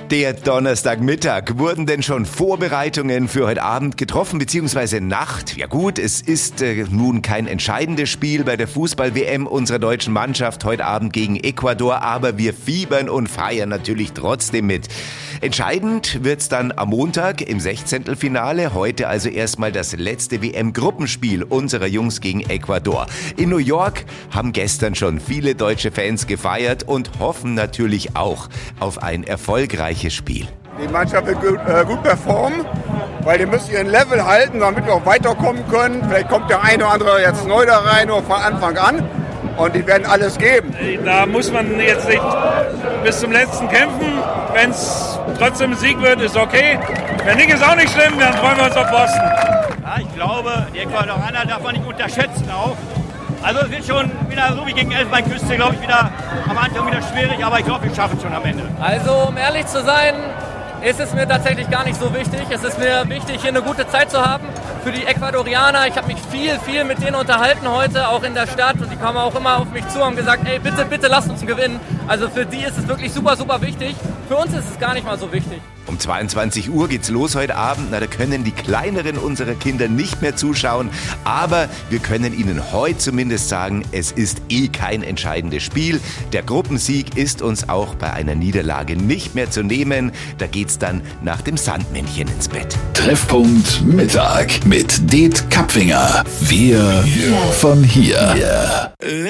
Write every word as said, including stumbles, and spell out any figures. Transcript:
Der Donnerstagmittag. Wurden denn schon Vorbereitungen für heute Abend getroffen, beziehungsweise Nacht? Ja gut, es ist äh, nun kein entscheidendes Spiel bei der Fußball-W M unserer deutschen Mannschaft heute Abend gegen Ecuador, aber wir fiebern und feiern natürlich trotzdem mit. Entscheidend wird's dann am Montag im Sechzehntelfinale. Heute also erstmal das letzte W M-Gruppenspiel unserer Jungs gegen Ecuador. In New York haben gestern schon viele deutsche Fans gefeiert und hoffen natürlich auch auf ein erfolgreiches Spiel. Die Mannschaft wird gut, äh, gut performen, weil die müssen ihren Level halten, damit wir auch weiterkommen können. Vielleicht kommt der eine oder andere jetzt neu da rein, nur von Anfang an. Und die werden alles geben. Da muss man jetzt nicht bis zum letzten kämpfen. Wenn es trotzdem ein Sieg wird, ist okay. Wenn nicht, ist auch nicht schlimm, dann freuen wir uns auf Boston. Ja, ich glaube, die Ecuadorianer darf man nicht unterschätzen auch. Also es wird schon wieder, so wie gegen Elfenbeinküste, glaube ich, wieder am Anfang wieder schwierig, aber ich glaube, wir schaffen es schon am Ende. Also, um ehrlich zu sein, ist es mir tatsächlich gar nicht so wichtig. Es ist mir wichtig, hier eine gute Zeit zu haben für die Ecuadorianer. Ich habe mich viel, viel mit denen unterhalten heute, auch in der Stadt. Und die kamen auch immer auf mich zu und haben gesagt, ey, bitte, bitte lasst uns gewinnen. Also für die ist es wirklich super, super wichtig. Für uns ist es gar nicht mal so wichtig. Um zweiundzwanzig Uhr geht's los heute Abend. Na, da können die kleineren unserer Kinder nicht mehr zuschauen. Aber wir können ihnen heute zumindest sagen, es ist eh kein entscheidendes Spiel. Der Gruppensieg ist uns auch bei einer Niederlage nicht mehr zu nehmen. Da geht's dann nach dem Sandmännchen ins Bett. Treffpunkt Mittag mit Det Kapfinger. Wir von hier.